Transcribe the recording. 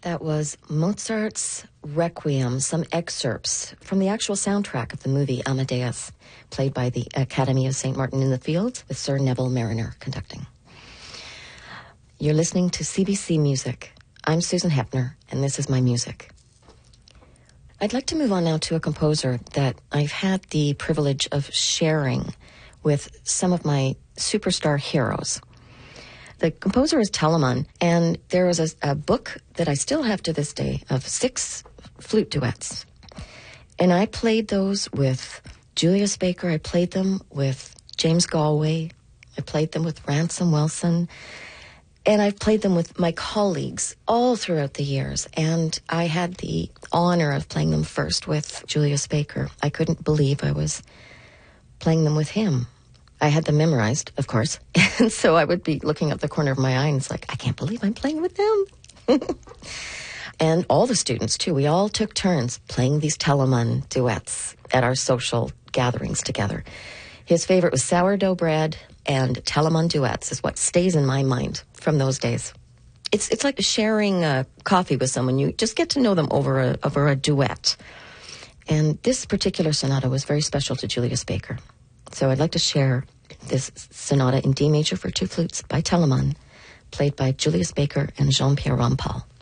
That was Mozart's Requiem, some excerpts from the actual soundtrack of the movie Amadeus, played by the Academy of St. Martin in the Fields, with Sir Neville Marriner conducting. You're listening to CBC Music. I'm Susan Hepner, and this is my music. I'd like to move on now to a composer that I've had the privilege of sharing with some of my superstar heroes. The composer is Telemann, and there was a book that I still have to this day of 6 flute duets. And I played those with Julius Baker. I played them with James Galway. I played them with Ransom Wilson. And I've played them with my colleagues all throughout the years. And I had the honor of playing them first with Julius Baker. I couldn't believe I was playing them with him. I had them memorized, of course. And so I would be looking up the corner of my eye and it's like, I can't believe I'm playing with them. And all the students, too. We all took turns playing these Telemann duets at our social gatherings together. His favorite was sourdough bread, and Telemann duets is what stays in my mind from those days. It's like sharing coffee with someone. You just get to know them over a duet. And this particular sonata was very special to Julius Baker. So I'd like to share this sonata in D major for 2 flutes by Telemann, played by Julius Baker and Jean-Pierre Rampal.